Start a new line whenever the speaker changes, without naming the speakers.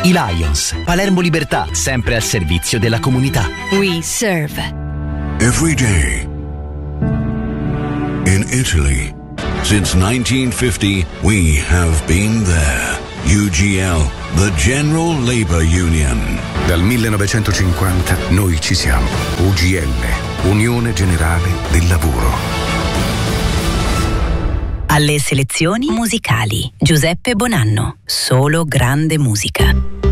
I Lions, Palermo Libertà, sempre al servizio della comunità.
We serve.
Every day. In Italy. Since 1950, we have been there. UGL, the General Labor Union.
Dal 1950 noi ci siamo. UGL, Unione Generale del Lavoro.
Alle selezioni musicali Giuseppe Bonanno, solo grande musica.